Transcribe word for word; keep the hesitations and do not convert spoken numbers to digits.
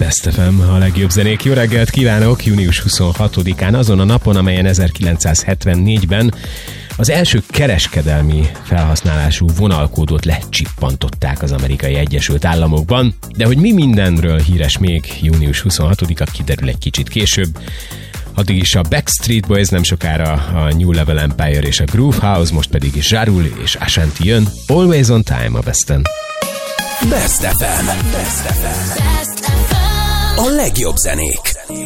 Best ef em, a legjobb zenék. Jó reggelt kívánok! június huszonhatodikán, azon a napon, amelyen ezerkilencszázhetvennégyben az első kereskedelmi felhasználású vonalkódot lecsippantották az Amerikai Egyesült Államokban, de hogy mi mindenről híres még június huszonhatodika, kiderül egy kicsit később. Addig is a Backstreet Boys, nem sokára a New Level Empire és a Groove House, most pedig Ja Rule és Ashanti jön. Always on Time a Besten. Best ef em. Best ef em. A legjobb zenék.